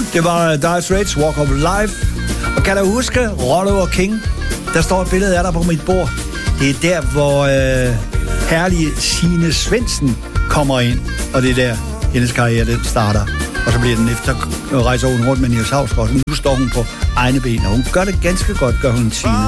Det var Dire Straits, Walk of Life. Og kan du huske Rollo og King? Der står et billede af dig på mit bord. Det er der, hvor herlige Signe Svendsen kommer ind. Og det er der, hendes karriere den starter. Og så bliver den efter, rejser hun rundt med Niels Hausgaard. Nu står hun på egne ben, og hun gør det ganske godt, gør hun Signe.